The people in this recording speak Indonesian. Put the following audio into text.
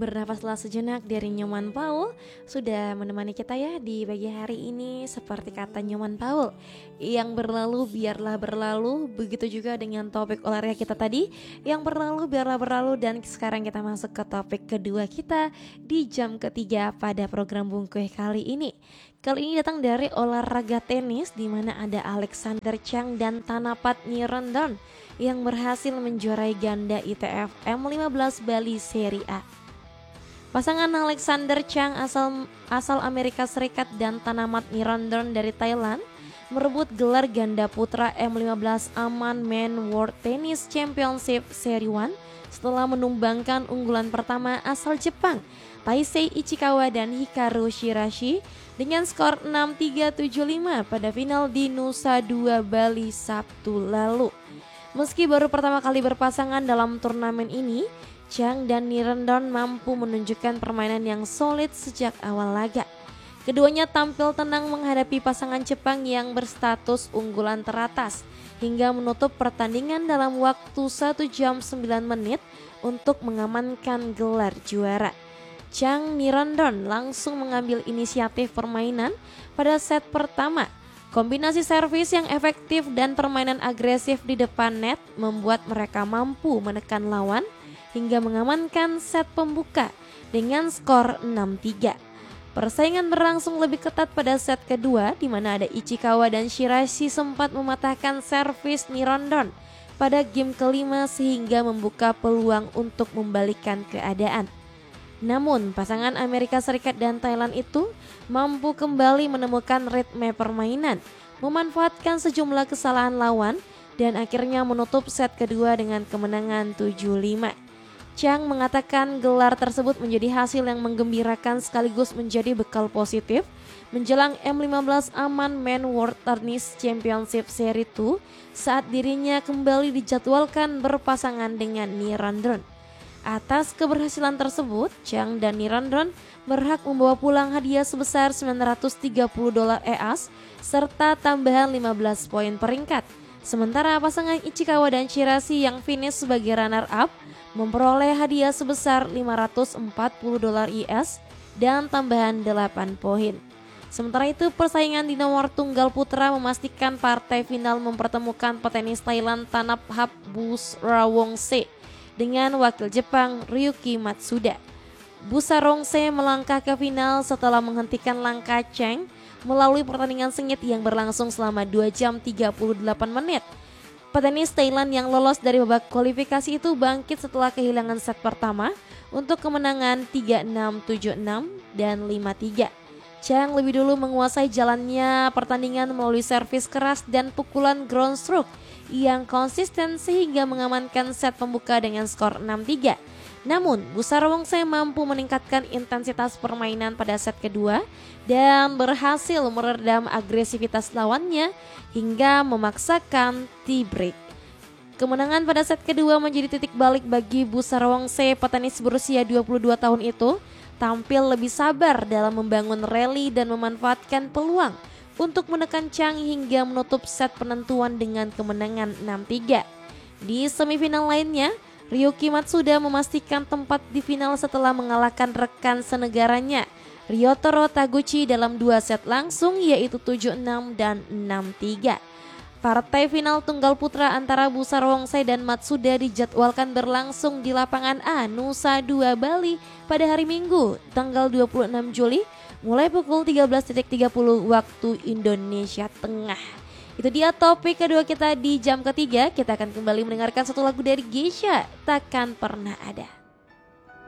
bernafaslah sejenak dari Nyoman Paul sudah menemani kita ya di pagi hari ini. Seperti kata Nyoman Paul, yang berlalu biarlah berlalu. Begitu juga dengan topik olahraga kita tadi, yang berlalu biarlah berlalu. Dan sekarang kita masuk ke topik kedua kita di jam ketiga pada program Bungkuh kali ini. Kali ini datang dari olahraga tenis, di mana ada Alexander Chang dan Tanapat Nirendon yang berhasil menjuarai ganda ITF M15 Bali Seri A. Pasangan Alexander Chang asal Amerika Serikat dan Tanapat Nirendon dari Thailand merebut gelar ganda putra M15 Aman Men World Tennis Championship Seri 1 setelah menumbangkan unggulan pertama asal Jepang, Taisei Ichikawa dan Hikaru Shirashi dengan skor 6-3, 7-5 pada final di Nusa Dua Bali Sabtu lalu. Meski baru pertama kali berpasangan dalam turnamen ini, Chang dan Nirendon mampu menunjukkan permainan yang solid sejak awal laga. Keduanya tampil tenang menghadapi pasangan Jepang yang berstatus unggulan teratas hingga menutup pertandingan dalam waktu 1 jam 9 menit untuk mengamankan gelar juara. Chang Nirendon langsung mengambil inisiatif permainan pada set pertama. Kombinasi servis yang efektif dan permainan agresif di depan net membuat mereka mampu menekan lawan hingga mengamankan set pembuka dengan skor 6-3. Persaingan berlangsung lebih ketat pada set kedua, di mana ada Ichikawa dan Shirashi sempat mematahkan servis Nirendon pada game kelima sehingga membuka peluang untuk membalikkan keadaan. Namun pasangan Amerika Serikat dan Thailand itu mampu kembali menemukan ritme permainan, memanfaatkan sejumlah kesalahan lawan dan akhirnya menutup set kedua dengan kemenangan 7-5. Chang mengatakan gelar tersebut menjadi hasil yang menggembirakan sekaligus menjadi bekal positif menjelang M15 Aman Men World Tennis Championship Seri 2 saat dirinya kembali dijadwalkan berpasangan dengan Nirendon. Atas keberhasilan tersebut, Chang dan Nirendon berhak membawa pulang hadiah sebesar $930 EAS serta tambahan 15 poin peringkat. Sementara pasangan Ichikawa dan Shirashi yang finish sebagai runner-up memperoleh hadiah sebesar $540 IS dan tambahan 8 poin. Sementara itu, persaingan di nomor tunggal putra memastikan partai final mempertemukan petenis Thailand Tanaphap Busarongse dengan wakil Jepang Ryuki Matsuda. Busarongse melangkah ke final setelah menghentikan langkah Chang melalui pertandingan sengit yang berlangsung selama 2 jam 38 menit. Petenis Thailand yang lolos dari babak kualifikasi itu bangkit setelah kehilangan set pertama untuk kemenangan 3-6, 7-6, dan 5-3. Chang lebih dulu menguasai jalannya pertandingan melalui servis keras dan pukulan ground stroke yang konsisten sehingga mengamankan set pembuka dengan skor 6-3. Namun, Busarongse mampu meningkatkan intensitas permainan pada set kedua dan berhasil meredam agresivitas lawannya hingga memaksakan tie break. Kemenangan pada set kedua menjadi titik balik bagi Busarongse. Petenis berusia 22 tahun itu tampil lebih sabar dalam membangun rally dan memanfaatkan peluang untuk menekan Chang hingga menutup set penentuan dengan kemenangan 6-3. Di semifinal lainnya, Ryuki Matsuda memastikan tempat di final setelah mengalahkan rekan senegaranya Ryotaro Taguchi dalam 2 set langsung yaitu 7-6 dan 6-3. Partai final tunggal putra antara Busarongse dan Matsuda dijadwalkan berlangsung di lapangan A Nusa Dua Bali pada hari Minggu tanggal 26 Juli mulai pukul 13.30 waktu Indonesia Tengah. Itu dia topik kedua kita di jam ketiga. Kita akan kembali mendengarkan satu lagu dari Geisha, Takkan Pernah Ada.